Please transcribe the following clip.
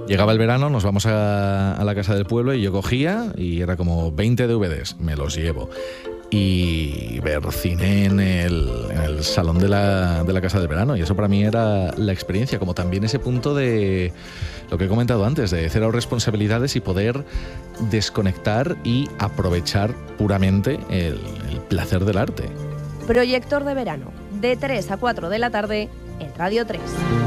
Llegaba el verano, nos vamos a la casa del pueblo y yo cogía y era como 20 DVDs, me los llevo. Y ver cine en el salón de la casa del verano. Y eso para mí era la experiencia, como también ese punto de lo que he comentado antes, de cero responsabilidades y poder desconectar y aprovechar puramente el placer del arte. Proyector de verano, de 3 a 4 de la tarde en Radio 3.